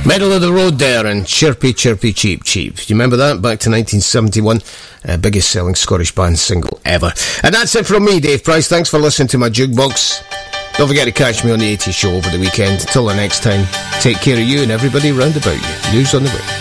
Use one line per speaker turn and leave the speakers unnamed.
Middle of the road there, and Chirpy Chirpy Cheep Cheep. Do you remember that? Back to 1971. Biggest selling Scottish band single ever. And that's it from me, Dave Price. Thanks for listening to my jukebox. Don't forget to catch me on the 80s show over the weekend. Until the next time, take care of you and everybody round about you. News on the way.